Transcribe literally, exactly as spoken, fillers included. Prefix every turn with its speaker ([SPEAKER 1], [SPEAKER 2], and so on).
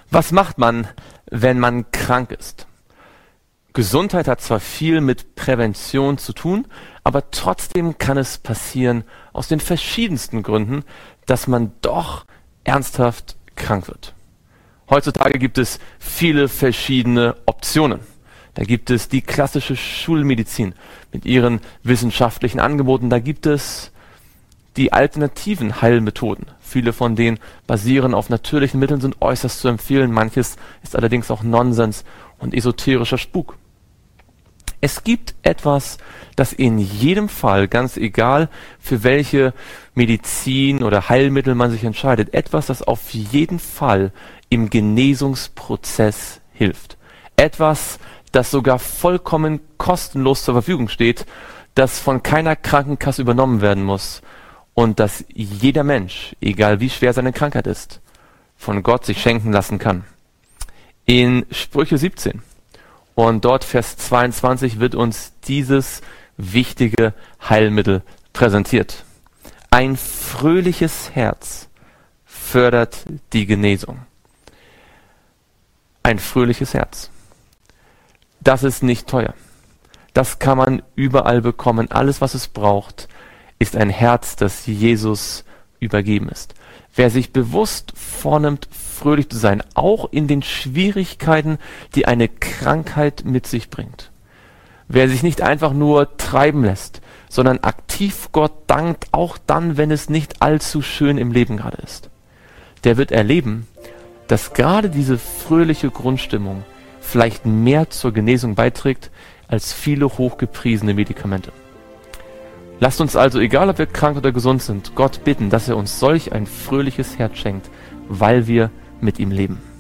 [SPEAKER 1] Was macht man, wenn man krank ist? Gesundheit hat zwar viel mit Prävention zu tun, aber trotzdem kann es passieren, aus den verschiedensten Gründen, dass man doch ernsthaft krank wird. Heutzutage gibt es viele verschiedene Optionen. Da gibt es die klassische Schulmedizin mit ihren wissenschaftlichen Angeboten. Da gibt es die alternativen Heilmethoden. Viele von denen basieren auf natürlichen Mitteln, sind äußerst zu empfehlen. Manches ist allerdings auch Nonsens und esoterischer Spuk. Es gibt etwas, das in jedem Fall, ganz egal für welche Medizin oder Heilmittel man sich entscheidet, etwas, das auf jeden Fall im Genesungsprozess hilft. Etwas, das sogar vollkommen kostenlos zur Verfügung steht, das von keiner Krankenkasse übernommen werden muss und das jeder Mensch, egal wie schwer seine Krankheit ist, von Gott sich schenken lassen kann. In Sprüche siebzehn und dort Vers zweiundzwanzig wird uns dieses wichtige Heilmittel präsentiert. Ein fröhliches Herz fördert die Genesung. Ein fröhliches Herz. Das ist nicht teuer. Das kann man überall bekommen. Alles, was es braucht, ist ein Herz, das Jesus übergeben ist. Wer sich bewusst vornimmt, fröhlich zu sein, auch in den Schwierigkeiten, die eine Krankheit mit sich bringt. Wer sich nicht einfach nur treiben lässt, sondern aktiv Gott dankt, auch dann, wenn es nicht allzu schön im Leben gerade ist. Der wird erleben, dass gerade diese fröhliche Grundstimmung vielleicht mehr zur Genesung beiträgt als viele hochgepriesene Medikamente. Lasst uns also, egal ob wir krank oder gesund sind, Gott bitten, dass er uns solch ein fröhliches Herz schenkt, weil wir mit ihm leben.